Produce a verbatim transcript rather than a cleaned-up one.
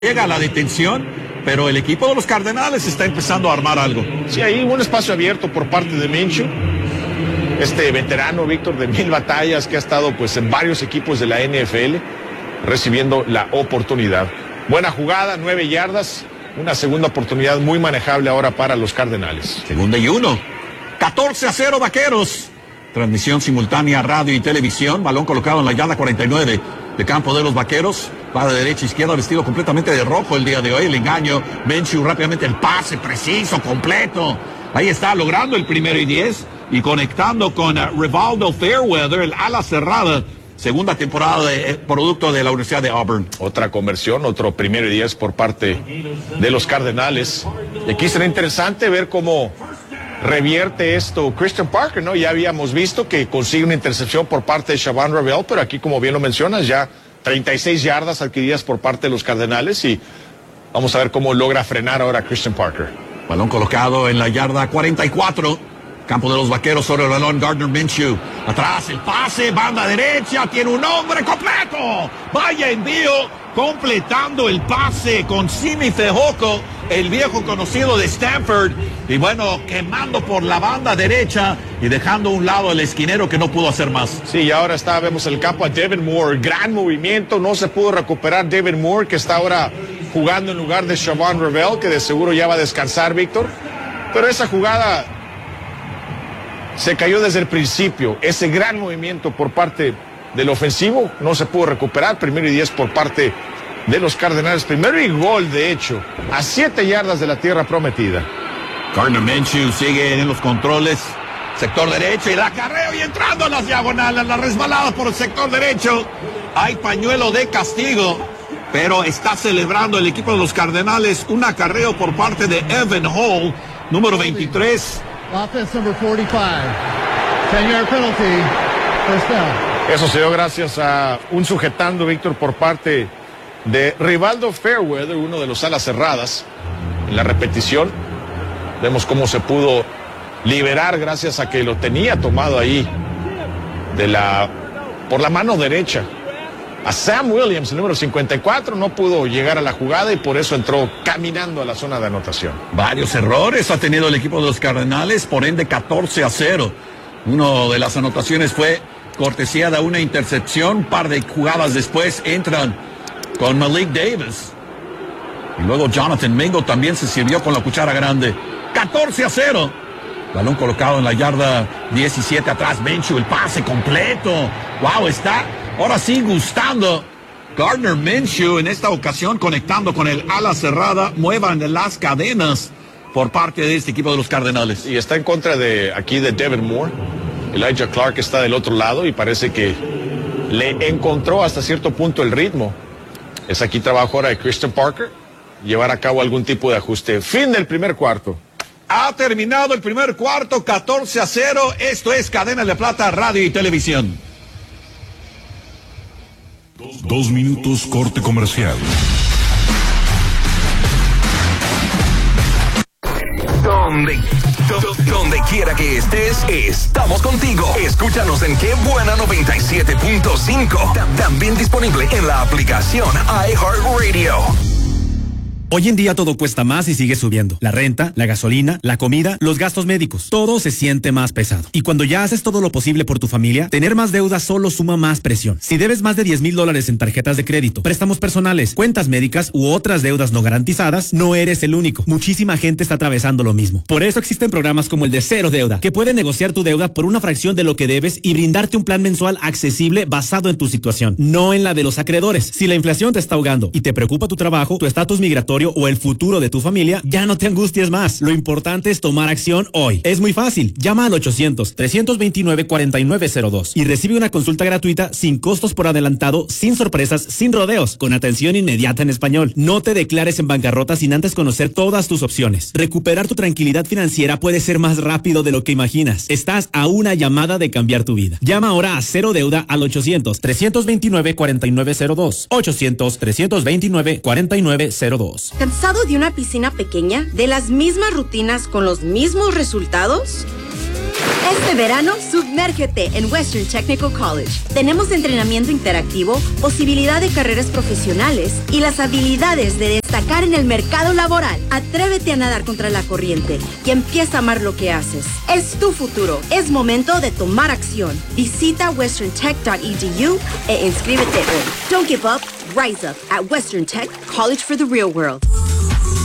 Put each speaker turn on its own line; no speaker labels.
llega a la detención, pero el equipo de los Cardenales está empezando a armar algo.
Sí, hay un espacio abierto por parte de Minshew, este veterano, Víctor, de mil batallas, que ha estado pues en varios equipos de la N F L, recibiendo la oportunidad. Buena jugada, nueve yardas, una segunda oportunidad muy manejable ahora para los Cardenales.
Segunda y uno, catorce a cero Vaqueros. Transmisión simultánea, radio y televisión, balón colocado en la yarda cuarenta y nueve de campo de los Vaqueros. Va de derecha a izquierda, vestido completamente de rojo el día de hoy. El engaño, Minshew rápidamente el pase preciso, completo. Ahí está, logrando el primero y diez y conectando con uh, Rivaldo Fairweather, el ala cerrada. Segunda temporada de eh, producto de la Universidad de Auburn.
Otra conversión, otro primero y diez por parte de los Cardenales. Y aquí será interesante ver cómo revierte esto Christian Parker, ¿no? Ya habíamos visto que consigue una intercepción por parte de Shaban Ravel, pero aquí, como bien lo mencionas, ya treinta y seis yardas adquiridas por parte de los Cardenales, y vamos a ver cómo logra frenar ahora Christian Parker.
Balón colocado en la yarda cuarenta y cuatro, campo de los Vaqueros, sobre el balón Gardner Minshew. Atrás el pase, banda derecha, tiene un hombre completo. Vaya envío, completando el pase con Simi Fehoko, el viejo conocido de Stanford, y bueno, quemando por la banda derecha y dejando a un lado el esquinero que no pudo hacer más.
Sí, y ahora está, vemos el campo a Devin Moore, gran movimiento, no se pudo recuperar Devin Moore, que está ahora jugando en lugar de Shaban Ravel, que de seguro ya va a descansar, Víctor, pero esa jugada se cayó desde el principio. Ese gran movimiento por parte del ofensivo no se pudo recuperar. Primero y diez por parte de los Cardenales. Primero y gol, de hecho, a siete yardas de la tierra prometida.
Gardner Minshew sigue en los controles. Sector derecho y la acarreo y entrando a las diagonales. La resbalada por el sector derecho. Hay pañuelo de castigo, pero está celebrando el equipo de los Cardenales un acarreo por parte de Evan Hall, número veintitrés.
Offense number forty-five. ten-yard penalty. First down.
Eso se dio gracias a un sujetando, Víctor, por parte de Rivaldo Fairweather, uno de los alas cerradas. En la repetición vemos cómo se pudo liberar gracias a que lo tenía tomado ahí de la por la mano derecha. A Sam Williams, el número cincuenta y cuatro, no pudo llegar a la jugada y por eso entró caminando a la zona de anotación.
Varios errores ha tenido el equipo de los Cardenales, por ende catorce a cero. Una de las anotaciones fue cortesía de una intercepción. Un par de jugadas después entran con Malik Davis. Y luego Jonathan Mingo también se sirvió con la cuchara grande. catorce a cero. Balón colocado en la yarda diecisiete, atrás Minshew, el pase completo. Wow, está ahora sí gustando Gardner Minshew en esta ocasión, conectando con el ala cerrada. Muevan las cadenas por parte de este equipo de los Cardenales.
Y está en contra de aquí de Devin Moore. Elijah Clark está del otro lado y parece que le encontró hasta cierto punto el ritmo. Es aquí trabajo ahora de Christian Parker, llevar a cabo algún tipo de ajuste. Fin del primer cuarto.
Ha terminado el primer cuarto, catorce a cero. Esto es Cadena de Plata, radio y televisión.
Dos minutos corte comercial.
Donde, do, donde quiera que estés, estamos contigo. Escúchanos en Qué Buena noventa y siete punto cinco. También disponible en la aplicación iHeartRadio.
Hoy en día todo cuesta más y sigue subiendo. La renta, la gasolina, la comida, los gastos médicos. Todo se siente más pesado. Y cuando ya haces todo lo posible por tu familia, tener más deuda solo suma más presión. Si debes más de diez mil dólares en tarjetas de crédito, préstamos personales, cuentas médicas u otras deudas no garantizadas, no eres el único. Muchísima gente está atravesando lo mismo. Por eso existen programas como el de Cero Deuda, que pueden negociar tu deuda por una fracción de lo que debes y brindarte un plan mensual accesible basado en tu situación, no en la de los acreedores. Si la inflación te está ahogando y te preocupa tu trabajo, tu estatus migratorio o el futuro de tu familia, ya no te angusties más. Lo importante es tomar acción hoy. Es muy fácil. Llama al ochocientos, trescientos veintinueve, cuarenta y nueve cero dos y recibe una consulta gratuita sin costos por adelantado, sin sorpresas, sin rodeos, con atención inmediata en español. No te declares en bancarrota sin antes conocer todas tus opciones. Recuperar tu tranquilidad financiera puede ser más rápido de lo que imaginas. Estás a una llamada de cambiar tu vida. Llama ahora a Cero Deuda al ochocientos, trescientos veintinueve, cuarenta y nueve cero dos. ochocientos, trescientos veintinueve, cuarenta y nueve cero dos.
¿Cansado de una piscina pequeña? ¿De las mismas rutinas con los mismos resultados? Este verano, sumérgete en Western Technical College. Tenemos entrenamiento interactivo, posibilidad de carreras profesionales y las habilidades de destacar en el mercado laboral. Atrévete a nadar contra la corriente y empieza a amar lo que haces. Es tu futuro. Es momento de tomar acción. Visita western tech dot e d u e inscríbete hoy. Don't give up. Rise up at Western Tech, college for the real world.